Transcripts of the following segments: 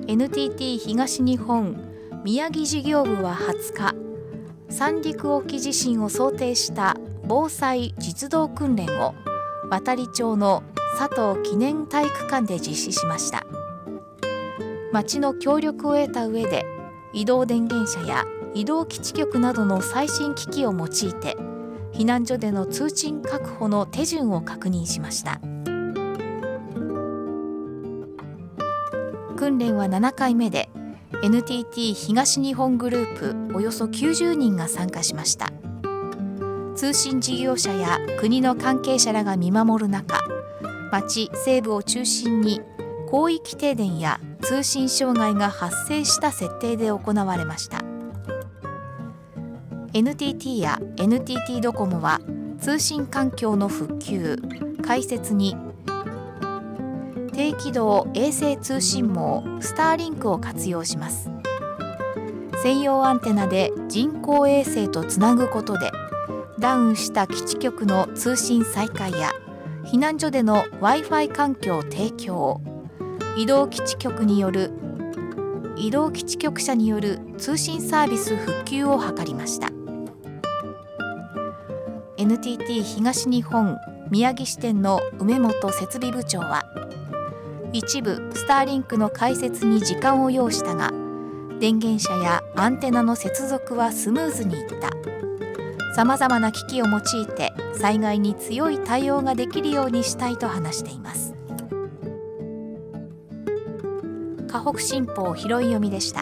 NTT 東日本宮城事業部は20日、三陸沖地震を想定した防災実動訓練を渡里町の佐藤記念体育館で実施しました。町の協力を得た上で、移動電源車や移動基地局などの最新機器を用いて、避難所での通信確保の手順を確認しました。訓練は7回目で、NTT 東日本グループおよそ90人が参加しました。通信事業者や国の関係者らが見守る中、町西部を中心に広域停電や通信障害が発生した設定で行われました。NTT や NTT ドコモは通信環境の復旧・開設に低軌道衛星通信網スターリンクを活用します。専用アンテナで人工衛星とつなぐことで、ダウンした基地局の通信再開や避難所での Wi-Fi 環境提供、移動基地局車による通信サービス復旧を図りました。NTT 東日本宮城支店の梅本設備部長は、一部スターリンクの開設に時間を要したが、電源車やアンテナの接続はスムーズにいった。さまざまな機器を用いて災害に強い対応ができるようにしたいと話しています。河北新報拾い読みでした。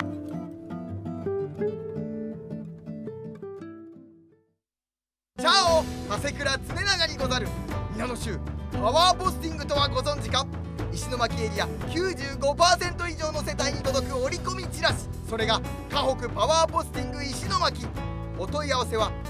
チャオ、長谷倉常長にござる。皆の衆、パワーポスティングとはご存知か。石巻エリア 95% 以上の世帯に届く折り込みチラシ、それが河北パワーポスティング石巻。お問い合わせは